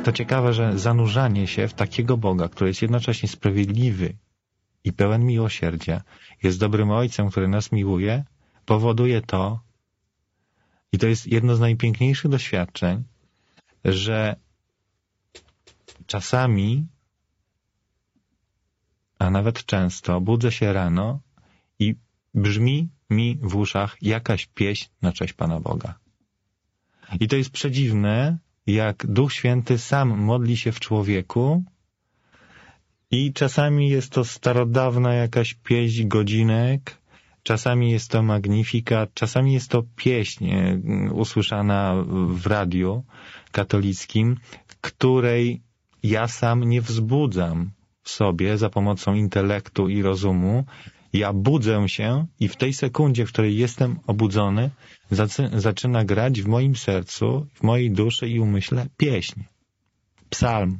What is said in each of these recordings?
to ciekawe, że zanurzanie się w takiego Boga, który jest jednocześnie sprawiedliwy i pełen miłosierdzia, jest dobrym Ojcem, który nas miłuje, powoduje to, i to jest jedno z najpiękniejszych doświadczeń, że czasami, a nawet często, budzę się rano i brzmi mi w uszach jakaś pieśń na cześć Pana Boga. I to jest przedziwne, jak Duch Święty sam modli się w człowieku i czasami jest to starodawna jakaś pieśń godzinek, czasami jest to magnifikat, czasami jest to pieśń usłyszana w radiu katolickim, której ja sam nie wzbudzam w sobie za pomocą intelektu i rozumu. Ja budzę się i w tej sekundzie, w której jestem obudzony, zaczyna grać w moim sercu, w mojej duszy i umyśle pieśń, psalm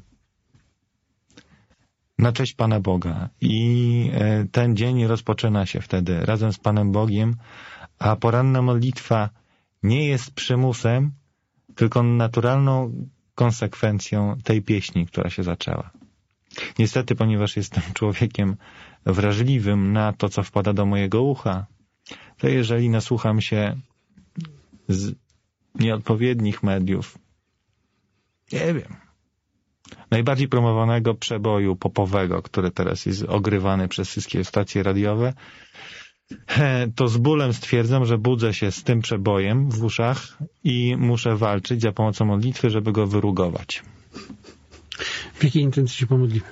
na cześć Pana Boga. I ten dzień rozpoczyna się wtedy razem z Panem Bogiem, a poranna modlitwa nie jest przymusem, tylko naturalną konsekwencją tej pieśni, która się zaczęła. Niestety, ponieważ jestem człowiekiem wrażliwym na to, co wpada do mojego ucha, to jeżeli nasłucham się z nieodpowiednich mediów, nie wiem, najbardziej promowanego przeboju popowego, który teraz jest ogrywany przez wszystkie stacje radiowe, to z bólem stwierdzam, że budzę się z tym przebojem w uszach i muszę walczyć za pomocą modlitwy, żeby go wyrugować. W jakiej intencji się pomodlimy?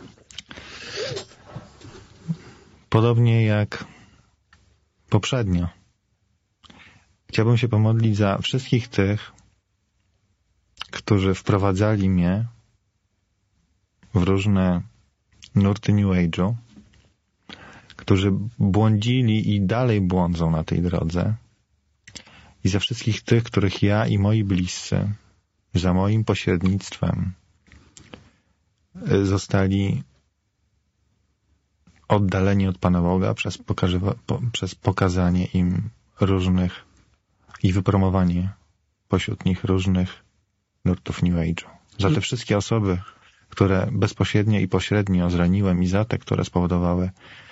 Podobnie jak poprzednio. Chciałbym się pomodlić za wszystkich tych, którzy wprowadzali mnie w różne nurty New Age'u, którzy błądzili i dalej błądzą na tej drodze, i za wszystkich tych, których ja i moi bliscy za moim pośrednictwem zostali oddaleni od Pana Boga przez pokazanie im różnych i wypromowanie pośród nich różnych nurtów New Age'u. Za te wszystkie osoby, które bezpośrednio i pośrednio zraniłem, i za te, które spowodowały